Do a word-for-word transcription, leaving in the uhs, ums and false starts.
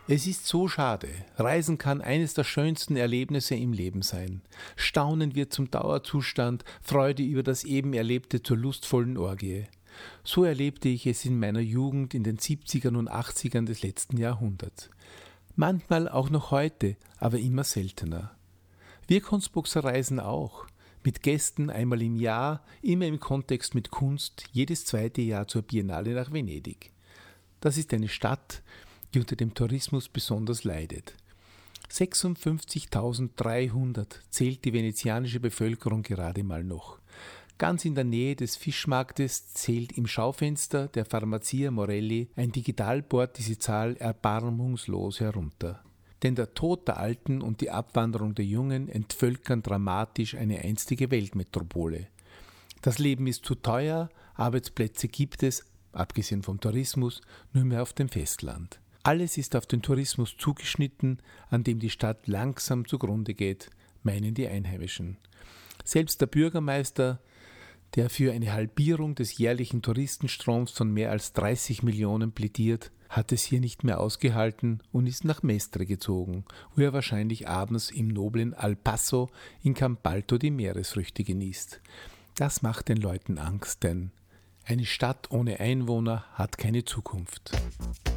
Es ist so schade. Reisen kann eines der schönsten Erlebnisse im Leben sein. Staunen wird zum Dauerzustand, Freude über das eben Erlebte zur lustvollen Orgie. So erlebte ich es in meiner Jugend in den siebzigern und achtzigern des letzten Jahrhunderts. Manchmal auch noch heute, aber immer seltener. Wir Kunstboxer reisen auch. Mit Gästen einmal im Jahr, immer im Kontext mit Kunst, jedes zweite Jahr zur Biennale nach Venedig. Das ist eine Stadt, die unter dem Tourismus besonders leidet. sechsundfünfzigtausenddreihundert zählt die venezianische Bevölkerung gerade mal noch. Ganz in der Nähe des Fischmarktes zählt im Schaufenster der Pharmacia Morelli ein Digitalboard diese Zahl erbarmungslos herunter. Denn der Tod der Alten und die Abwanderung der Jungen entvölkern dramatisch eine einstige Weltmetropole. Das Leben ist zu teuer, Arbeitsplätze gibt es, abgesehen vom Tourismus, nur mehr auf dem Festland. Alles ist auf den Tourismus zugeschnitten, an dem die Stadt langsam zugrunde geht, meinen die Einheimischen. Selbst der Bürgermeister, der für eine Halbierung des jährlichen Touristenstroms von mehr als dreißig Millionen plädiert, hat es hier nicht mehr ausgehalten und ist nach Mestre gezogen, wo er wahrscheinlich abends im noblen Al Passo in Cambalto die Meeresfrüchte genießt. Das macht den Leuten Angst, denn eine Stadt ohne Einwohner hat keine Zukunft.